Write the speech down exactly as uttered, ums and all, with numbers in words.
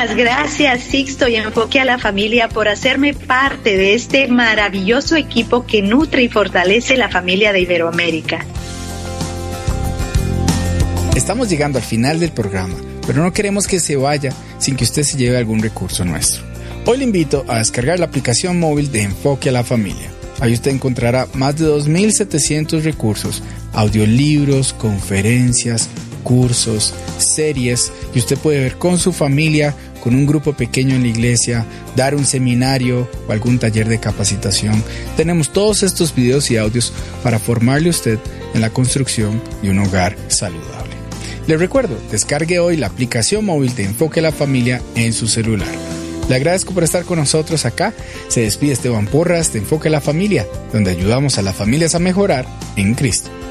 Muchísimas gracias, Sixto y Enfoque a la Familia, por hacerme parte de este maravilloso equipo que nutre y fortalece la familia de Iberoamérica. Estamos llegando al final del programa, pero no queremos que se vaya sin que usted se lleve algún recurso nuestro. Hoy le invito a descargar la aplicación móvil de Enfoque a la Familia. Ahí usted encontrará más de dos mil setecientos recursos, audiolibros, conferencias, cursos, series que usted puede ver con su familia, con un grupo pequeño en la iglesia, dar un seminario o algún taller de capacitación. Tenemos todos estos videos y audios para formarle a usted en la construcción de un hogar saludable. Le recuerdo, descargue hoy la aplicación móvil de Enfoque a la Familia en su celular. Le agradezco por estar con nosotros acá. Se despide Esteban Porras de Enfoque a la Familia, donde ayudamos a las familias a mejorar en Cristo.